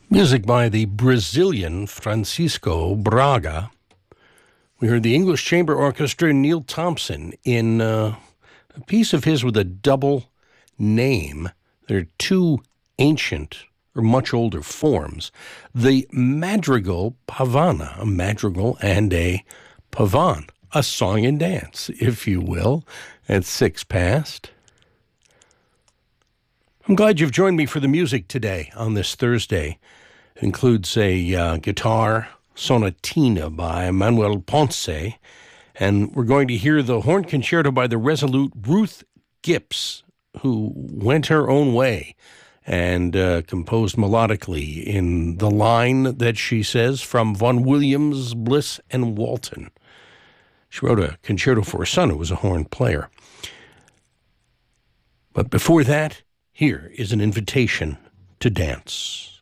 Music by the Brazilian Francisco Braga. We heard the English Chamber Orchestra, Neil Thompson, in a piece of his with a double name. There are two ancient or much older forms. The madrigal pavana, a madrigal and a pavan, a song and dance, if you will, at 6 past. I'm glad you've joined me for the music today on this Thursday. It includes a guitar sonatina by Manuel Ponce, and we're going to hear the horn concerto by the resolute Ruth Gipps, who went her own way and composed melodically in the line that she says from Vaughan Williams, Bliss, and Walton. She wrote a concerto for her son, who was a horn player. But before that, here is an invitation to dance.